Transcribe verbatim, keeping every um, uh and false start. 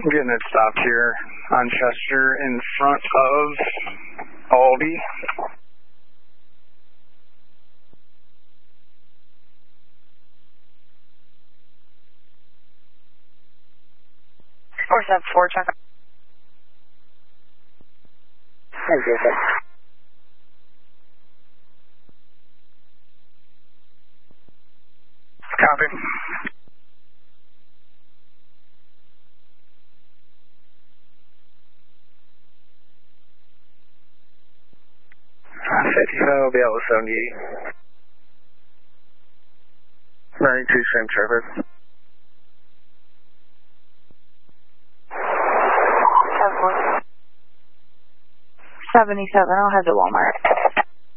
I'm getting it stopped here on Chester in front of Aldi. four seven four, check out. Thank you, sir. Copy. fifty-five will be out with seventy-eight. ninety-two, same traffic. seventy-seven, I'll head to Walmart.